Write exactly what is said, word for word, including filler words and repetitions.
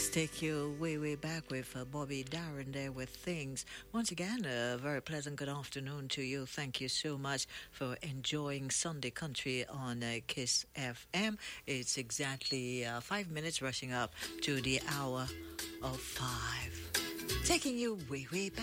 Take you way, way back with uh, Bobby Darin there with Things. Once again, a very pleasant good afternoon to you. Thank you so much for enjoying Sunday Country on uh, Kiss F M. It's exactly uh, five minutes rushing up to the hour of five. Taking you way, way back.